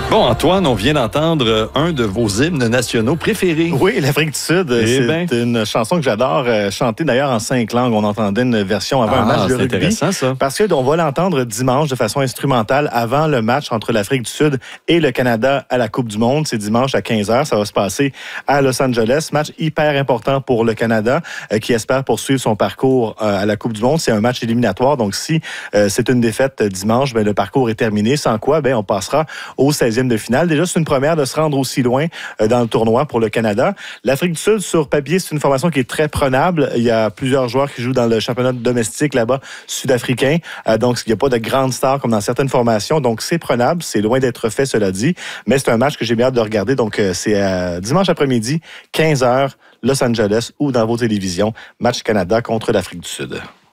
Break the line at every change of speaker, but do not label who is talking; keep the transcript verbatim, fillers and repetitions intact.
Bon, Antoine, on vient d'entendre un de vos hymnes nationaux préférés.
Oui, l'Afrique du Sud, eh c'est ben. une chanson que j'adore euh, chanter d'ailleurs en cinq langues. On entendait une version avant ah, un match de rugby.
Intéressant, ça.
Parce qu'on va l'entendre dimanche de façon instrumentale avant le match entre l'Afrique du Sud et le Canada à la Coupe du Monde. C'est dimanche à quinze heures. Ça va se passer à Los Angeles. Match hyper important pour le Canada euh, qui espère poursuivre son parcours euh, à la Coupe du Monde. C'est un match éliminatoire. Donc, si euh, c'est une défaite euh, dimanche, ben, le parcours est terminé. Sans quoi, ben, on passera au seizième de finale. Déjà, c'est une première de se rendre aussi loin euh, dans le tournoi pour le Canada. L'Afrique du Sud, sur papier, c'est une formation qui est très prenable. Il y a plusieurs joueurs qui jouent dans le championnat domestique là-bas, sud-africain. Euh, donc, il n'y a pas de grandes stars comme dans certaines formations. Donc, c'est prenable. C'est loin d'être fait, cela dit. Mais c'est un match que j'ai bien hâte de regarder. Donc, euh, c'est euh, dimanche après-midi, quinze heures, Los Angeles ou dans vos télévisions. Match Canada contre l'Afrique du Sud.